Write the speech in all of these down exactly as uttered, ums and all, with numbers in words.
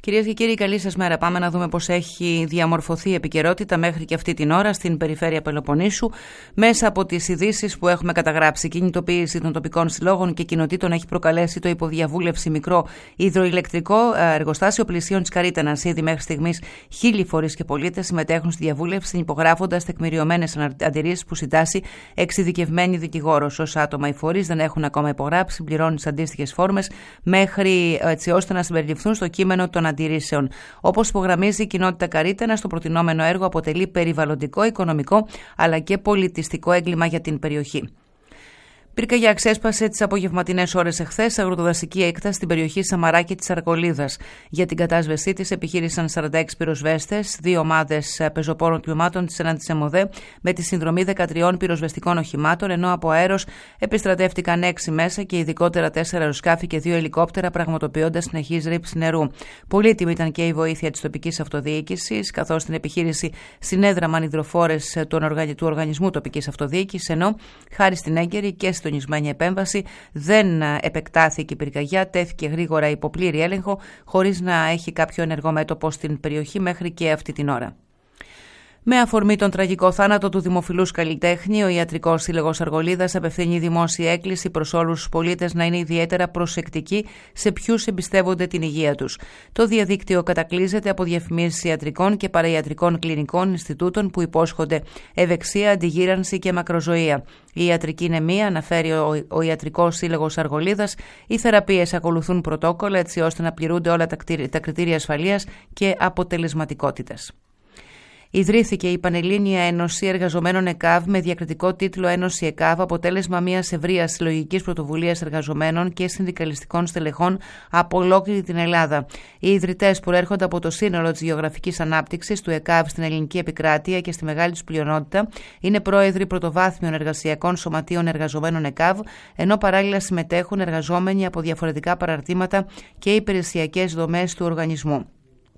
Κυρίες και κύριοι, καλή σας μέρα. Πάμε να δούμε πώς έχει διαμορφωθεί η επικαιρότητα μέχρι και αυτή την ώρα στην περιφέρεια Πελοποννήσου μέσα από τις ειδήσεις που έχουμε καταγράψει. Η κινητοποίηση των τοπικών συλλόγων και κοινοτήτων έχει προκαλέσει το υποδιαβούλευση μικρό υδροηλεκτρικό εργοστάσιο πλησίων της Καρύτανας. Ήδη μέχρι στιγμής χίλιοι φορείς και πολίτες συμμετέχουν στη διαβούλευση, υπογράφοντας τεκμηριωμένες αντιρρήσεις που συντάσσει εξειδικευμένη δικηγόρος. Όσα άτομα οι φορείς δεν έχουν ακόμα υπογράψει, πληρώνουν τις αντίστοιχες φόρμες μέχρι έτσι ώστε να συμπεριληφθούν στο κείμενο των αντιρρήσεων. Όπως υπογραμμίζει η κοινότητα Καρύτανας, το προτινόμενο έργο αποτελεί περιβαλλοντικό, οικονομικό αλλά και πολιτιστικό έγκλημα για την περιοχή. Πυρκαγιά ξέσπασε τις απογευματινές ώρες εχθές σε αγροτοδασική έκταση στην περιοχή Σαμαράκη της Αρκολίδας. Για την κατάσβεσή της επιχείρησαν σαράντα έξι πυροσβέστες, δύο ομάδες πεζοπόρων τμήματων της ΕΝΑΝΤΙΣ ΕΜΟΔΕ με τη συνδρομή δεκατρία πυροσβεστικών οχημάτων, ενώ από αέρος επιστρατεύτηκαν έξι μέσα και ειδικότερα τέσσερα αεροσκάφη και δύο ελικόπτερα, πραγματοποιώντας συνεχής ρήψη νερού. Πολύτιμη ήταν και η βοήθεια της τοπικής αυτοδιοίκησης, καθώς στην επιχείρηση συνέδραμαν υδροφόρες του Οργανισμού Τοπικής Αυτοδιοίκησης, ενώ χάρη στην έγκαιρη και συντονισμένη επέμβαση δεν επεκτάθηκε η πυρκαγιά, τέθηκε γρήγορα υπό πλήρη έλεγχο, χωρίς να έχει κάποιο ενεργό μέτωπο στην περιοχή μέχρι και αυτή την ώρα. Με αφορμή τον τραγικό θάνατο του δημοφιλούς καλλιτέχνη, ο Ιατρικός Σύλλογος Αργολίδας απευθύνει δημόσια έκκληση προς όλους τους πολίτες να είναι ιδιαίτερα προσεκτικοί σε ποιους εμπιστεύονται την υγεία τους. Το διαδίκτυο κατακλείζεται από διαφημίσεις ιατρικών και παραϊατρικών κλινικών Ινστιτούτων που υπόσχονται ευεξία, αντιγύρανση και μακροζωία. Η ιατρική είναι μία, αναφέρει ο, ο Ιατρικός Σύλλογος Αργολίδας. Οι θεραπείες ακολουθούν πρωτόκολλα έτσι ώστε να πληρούνται όλα τα, τα κριτήρια ασφαλείας και αποτελεσματικότητας. Ιδρύθηκε η Πανελλήνια Ένωση Εργαζομένων ΕΚΑΒ με διακριτικό τίτλο Ένωση ΕΚΑΒ, αποτέλεσμα μιας ευρείας συλλογικής πρωτοβουλίας εργαζομένων και συνδικαλιστικών στελεχών από ολόκληρη την Ελλάδα. Οι ιδρυτές προέρχονται από το σύνολο της γεωγραφικής ανάπτυξης του ΕΚΑΒ στην ελληνική επικράτεια και στη μεγάλη τους πλειονότητα είναι πρόεδροι πρωτοβάθμιων εργασιακών σωματείων εργαζομένων ΕΚΑΒ, ενώ παράλληλα συμμετέχουν εργαζόμενοι από διαφορετικά παραρτήματα και υπηρεσιακές δομές του οργανισμού.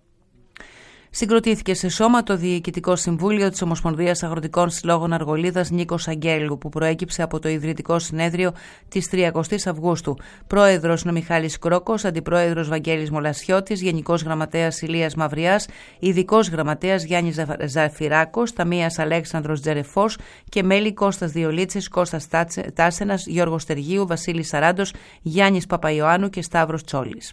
Συγκροτήθηκε σε σώμα το Διοικητικό Συμβούλιο της Ομοσπονδίας Αγροτικών Συλλόγων Αργολίδας Νίκος Αγγέλου, που προέκυψε από το Ιδρυτικό Συνέδριο της τριαντάης Αυγούστου. Πρόεδρος είναι ο Μιχάλης Κρόκος, Αντιπρόεδρος Βαγγέλης Μολασιώτης, Γενικός Γραμματέας Ηλίας Μαυριάς, Ειδικός Γραμματέας Γιάννης Ζαφυράκος, Ταμείας Αλέξανδρος Τζερεφός και μέλη Κώστας Διολίτσης, Κώστας Τάσενας, Γιώργος Τεργίου, Βασίλης Σαράντος, Γιάννης Παπαϊωάννου και Σταύρος Τσόλης.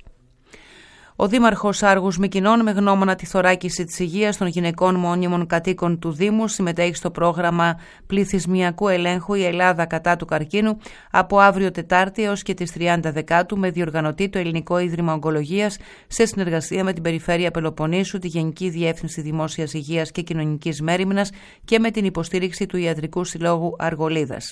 Ο Δήμαρχος Άργους Μυκηνών, με γνώμονα τη θωράκιση της υγείας των γυναικών μόνιμων κατοίκων του Δήμου, συμμετέχει στο πρόγραμμα πληθυσμιακού ελέγχου «Η Ελλάδα κατά του καρκίνου» από αύριο Τετάρτη έως και τις τριάντα Δεκάτου, με διοργανωτή το Ελληνικό Ίδρυμα Ογκολογίας σε συνεργασία με την Περιφέρεια Πελοποννήσου, τη Γενική Διεύθυνση Δημόσιας Υγείας και Κοινωνικής Μέριμνας και με την υποστήριξη του Ιατρικού Συλλόγου Αργολίδας.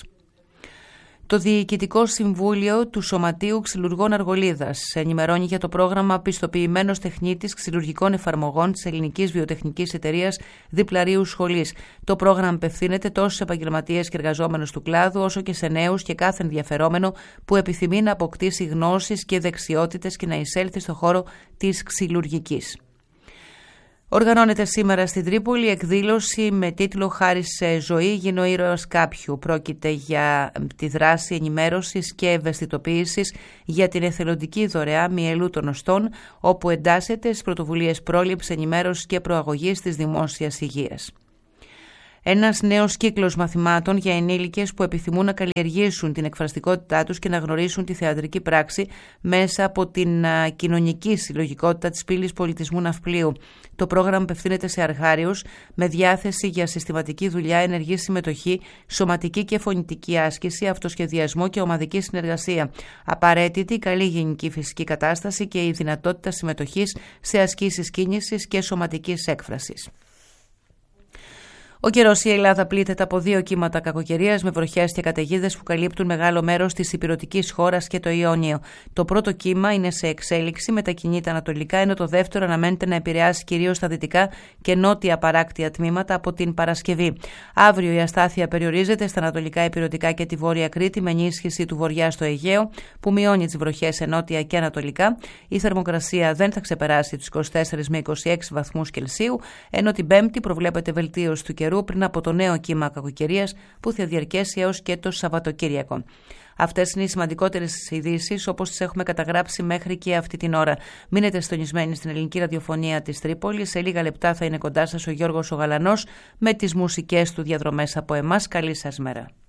Το Διοικητικό Συμβούλιο του Σωματείου Ξυλουργών Αργολίδας ενημερώνει για το πρόγραμμα Πιστοποιημένος Τεχνίτης Ξυλουργικών Εφαρμογών της Ελληνικής Βιοτεχνικής Εταιρείας Διπλαρίου Σχολής. Το πρόγραμμα απευθύνεται τόσο σε επαγγελματίες και εργαζόμενους του κλάδου, όσο και σε νέους και κάθε ενδιαφερόμενο που επιθυμεί να αποκτήσει γνώσεις και δεξιότητες και να εισέλθει στο χώρο της ξυλουργικής. Οργανώνεται σήμερα στην Τρίπολη εκδήλωση με τίτλο «Χάρη σε ζωή γίνω ο ήρωας κάποιου». Πρόκειται για τη δράση ενημέρωσης και ευαισθητοποίησης για την εθελοντική δωρεά μυελού των οστών, όπου εντάσσεται στις πρωτοβουλίες πρόληψης, ενημέρωσης και προαγωγής της δημόσιας υγείας. Ένας νέος κύκλος μαθημάτων για ενήλικες που επιθυμούν να καλλιεργήσουν την εκφραστικότητά τους και να γνωρίσουν τη θεατρική πράξη μέσα από την κοινωνική συλλογικότητα της πύλης πολιτισμού Ναυπλίου. Το πρόγραμμα απευθύνεται σε αρχάριους με διάθεση για συστηματική δουλειά, ενεργή συμμετοχή, σωματική και φωνητική άσκηση, αυτοσχεδιασμό και ομαδική συνεργασία. Απαραίτητη καλή γενική φυσική κατάσταση και η δυνατότητα συμμετοχής σε ασκήσεις κίνησης και σωματικής έκφρασης. Ο καιρός: η Ελλάδα πλήττεται από δύο κύματα κακοκαιρίας με βροχές και καταιγίδες που καλύπτουν μεγάλο μέρος της ηπειρωτικής χώρας και το Ιόνιο. Το πρώτο κύμα είναι σε εξέλιξη, μετακινείται ανατολικά, ενώ το δεύτερο αναμένεται να επηρεάσει κυρίως τα δυτικά και νότια παράκτια τμήματα από την Παρασκευή. Αύριο η αστάθεια περιορίζεται στα ανατολικά ηπειρωτικά και τη Βόρεια Κρήτη, με ενίσχυση του βορειά στο Αιγαίο, που μειώνει τις βροχές σε νότια και ανατολικά. Η θερμοκρασία δεν θα ξεπεράσει τους είκοσι τέσσερα με είκοσι έξι βαθμούς Κελσίου, ενώ την Πέμπτη προβλέπεται βελτίωση του καιρού πριν από το νέο κύμα κακοκαιρίας που θα διαρκέσει έως και το Σαββατοκύριακο. Αυτές είναι οι σημαντικότερες ειδήσεις όπως τις έχουμε καταγράψει μέχρι και αυτή την ώρα. Μείνετε συντονισμένοι στην ελληνική ραδιοφωνία της Τρίπολης. Σε λίγα λεπτά θα είναι κοντά σας ο Γιώργος ο Γαλανός με τις μουσικές του διαδρομές από εμάς. Καλή σας μέρα.